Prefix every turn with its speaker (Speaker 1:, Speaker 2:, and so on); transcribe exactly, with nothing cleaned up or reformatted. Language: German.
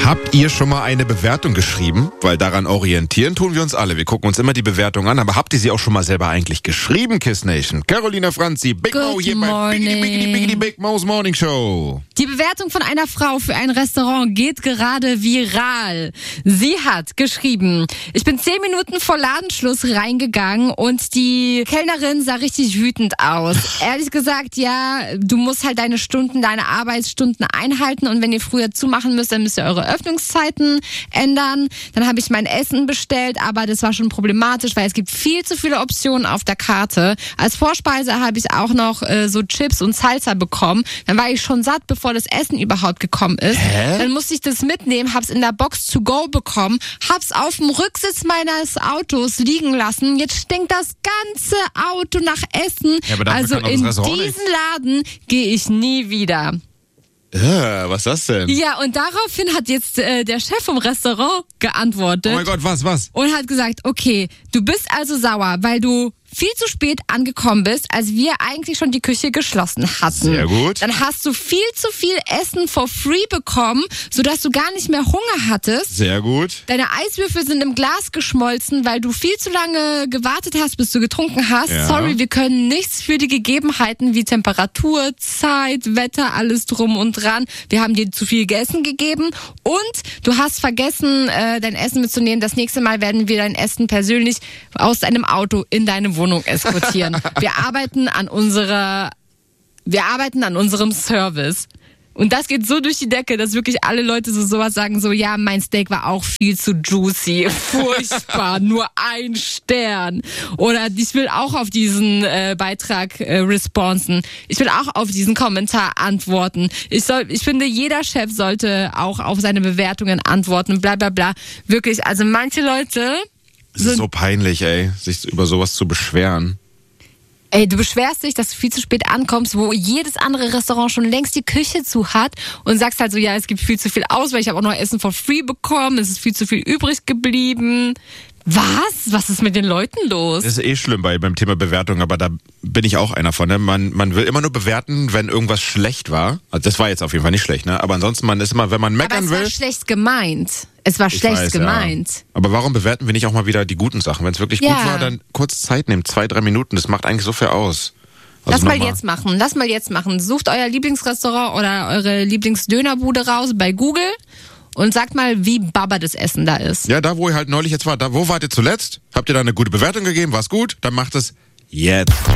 Speaker 1: Habt ihr schon mal eine Bewertung geschrieben? Weil daran orientieren tun wir uns alle. Wir gucken uns immer die Bewertung an, aber habt ihr sie auch schon mal selber eigentlich geschrieben, Kiss Nation? Carolina Franzi, Big
Speaker 2: Good
Speaker 1: Mo hier bei Biggity Biggity Biggity Big Mo's Morning Show.
Speaker 2: Die Bewertung von einer Frau für ein Restaurant geht gerade viral. Sie hat geschrieben, ich bin zehn Minuten vor Ladenschluss reingegangen und die Kellnerin sah richtig wütend aus. Ehrlich gesagt, ja, du musst halt deine Stunden, deine Arbeitsstunden einhalten und wenn ihr früher zumachen müsst, dann müsst ihr eure Öffnungszeiten ändern. Dann habe ich mein Essen bestellt, aber das war schon problematisch, weil es gibt viel zu viele Optionen auf der Karte. Als Vorspeise habe ich auch noch äh, so Chips und Salsa bekommen. Dann war ich schon satt, bevor das Essen überhaupt gekommen ist.
Speaker 1: Hä?
Speaker 2: Dann musste ich das mitnehmen, hab's in der Box to go bekommen, hab's auf dem Rücksitz meines Autos liegen lassen. Jetzt stinkt das ganze Auto nach Essen.
Speaker 1: Ja, aber dafür
Speaker 2: also
Speaker 1: kann doch das
Speaker 2: in
Speaker 1: Restaurant
Speaker 2: diesen Laden gehe ich nie wieder.
Speaker 1: Äh, was ist das denn?
Speaker 2: Ja, und daraufhin hat jetzt äh, der Chef vom Restaurant geantwortet.
Speaker 1: Oh mein Gott, was, was?
Speaker 2: Und hat gesagt, okay, du bist also sauer, weil du viel zu spät angekommen bist, als wir eigentlich schon die Küche geschlossen hatten.
Speaker 1: Sehr gut.
Speaker 2: Dann hast du viel zu viel Essen for free bekommen, sodass du gar nicht mehr Hunger hattest.
Speaker 1: Sehr gut.
Speaker 2: Deine Eiswürfel sind im Glas geschmolzen, weil du viel zu lange gewartet hast, bis du getrunken hast.
Speaker 1: Ja.
Speaker 2: Sorry, wir können nichts für die Gegebenheiten wie Temperatur, Zeit, Wetter, alles drum und dran. Wir haben dir zu viel Essen gegeben und du hast vergessen, äh, dein Essen mitzunehmen. Das nächste Mal werden wir dein Essen persönlich aus deinem Auto in deine Wohnung eskortieren. Wir arbeiten an unserer, wir arbeiten an unserem Service. Und das geht so durch die Decke, dass wirklich alle Leute so sowas sagen, so, ja, mein Steak war auch viel zu juicy, furchtbar, nur ein Stern. Oder ich will auch auf diesen äh, Beitrag äh, responsen. Ich will auch auf diesen Kommentar antworten. Ich soll, ich finde, jeder Chef sollte auch auf seine Bewertungen antworten, bla bla bla. Wirklich, also manche Leute...
Speaker 1: Es ist so peinlich, ey, sich über sowas zu beschweren.
Speaker 2: Ey, du beschwerst dich, dass du viel zu spät ankommst, wo jedes andere Restaurant schon längst die Küche zu hat und sagst halt so, ja, es gibt viel zu viel Auswahl, ich habe auch noch Essen for free bekommen, es ist viel zu viel übrig geblieben. Was? Was ist mit den Leuten los?
Speaker 1: Das ist eh schlimm bei, beim Thema Bewertung, aber da bin ich auch einer von. Ne? Man, man will immer nur bewerten, wenn irgendwas schlecht war. Also das war jetzt auf jeden Fall nicht schlecht, ne? Aber ansonsten, man ist immer, wenn man meckern
Speaker 2: Aber es
Speaker 1: will...
Speaker 2: war schlecht gemeint. Es war schlecht
Speaker 1: weiß,
Speaker 2: gemeint.
Speaker 1: Ja. Aber warum bewerten wir nicht auch mal wieder die guten Sachen? Wenn es wirklich
Speaker 2: Ja.
Speaker 1: gut war, dann kurz Zeit nehmen, zwei, drei Minuten. Das macht eigentlich so viel aus. Also
Speaker 2: Lass mal
Speaker 1: nochmal.
Speaker 2: jetzt machen. Lass mal jetzt machen. Sucht euer Lieblingsrestaurant oder eure Lieblingsdönerbude raus bei Google und sagt mal, wie Baba das Essen da ist.
Speaker 1: Ja, da wo ihr halt neulich jetzt wart. Da, wo wart ihr zuletzt? Habt ihr da eine gute Bewertung gegeben? War's gut? Dann macht es jetzt.